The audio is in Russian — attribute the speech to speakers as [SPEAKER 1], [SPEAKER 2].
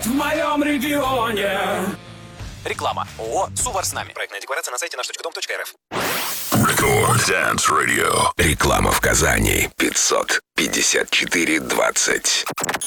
[SPEAKER 1] в моем регионе.
[SPEAKER 2] Реклама. ООО «Сувар с нами». Проектная декларация на сайте nаш.дом.рф.
[SPEAKER 3] Record Dance Radio. Реклама в Казани. 554-20.